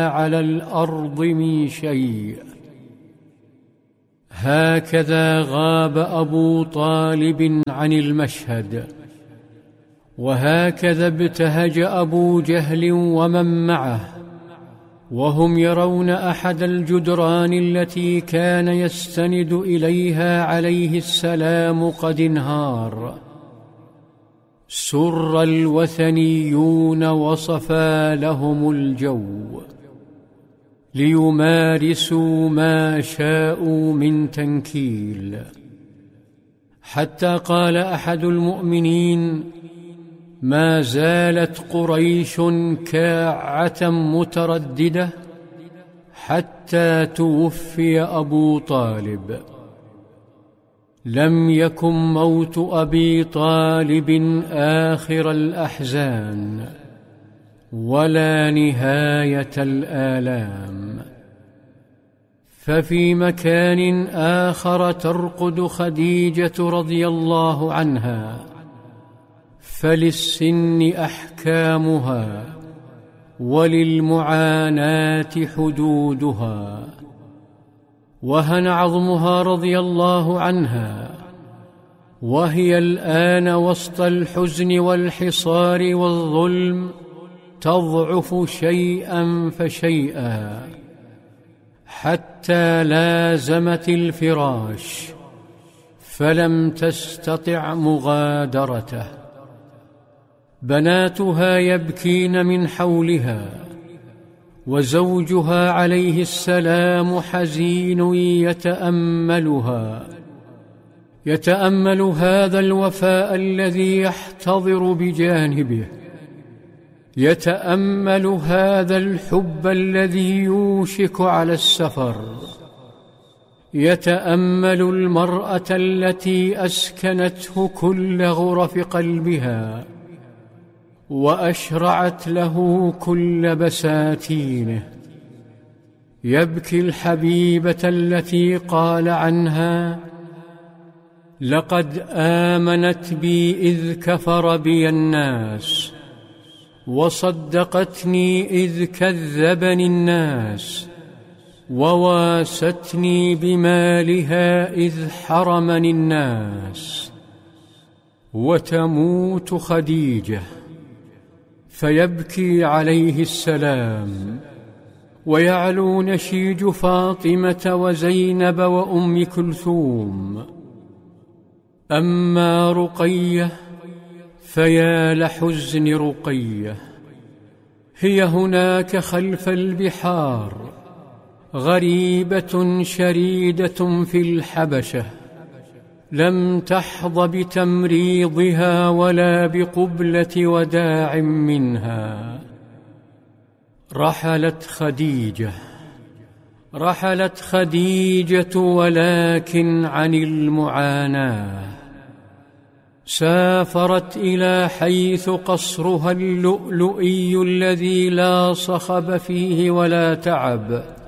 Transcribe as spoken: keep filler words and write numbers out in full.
على الأرض من شيء. هكذا غاب أبو طالب عن المشهد، وهكذا ابتهج أبو جهل ومن معه، وهم يرون أحد الجدران التي كان يستند إليها عليه السلام قد انهار. سر الوثنيون وصفى لهم الجو ليمارسوا ما شاءوا من تنكيل، حتى قال أحد المؤمنين: ما زالت قريش كاعة مترددة حتى توفي أبو طالب. لم يكن موت أبي طالب آخر الأحزان ولا نهاية الآلام. ففي مكان آخر ترقد خديجة رضي الله عنها، فللسن أحكامها وللمعاناة حدودها. وهن عظمها رضي الله عنها، وهي الآن وسط الحزن والحصار والظلم تضعف شيئا فشيئا، حتى لازمت الفراش فلم تستطع مغادرته. بناتها يبكين من حولها، وزوجها عليه السلام حزين يتأملها، يتأمل هذا الوفاء الذي يحتضر بجانبه، يتأمل هذا الحب الذي يوشك على السفر، يتأمل المرأة التي أسكنته كل غرف قلبها وأشرعت له كل بساتينه. يبكي الحبيبة التي قال عنها: لقد آمنت بي إذ كفر بي الناس، وصدقتني إذ كذبني الناس، وواستني بمالها إذ حرمني الناس. وتموت خديجة، فيبكي عليه السلام، ويعلو نشيج فاطمة وزينب وأم كلثوم. أما رقية فيا لحزن رقية، هي هناك خلف البحار، غريبة شريدة في الحبشة، لم تحظ بتمريضها ولا بقبلة وداع منها. رحلت خديجة، رحلت خديجة، ولكن عن المعاناة. سافرت إلى حيث قصرها اللؤلؤي الذي لا صخب فيه ولا تعب،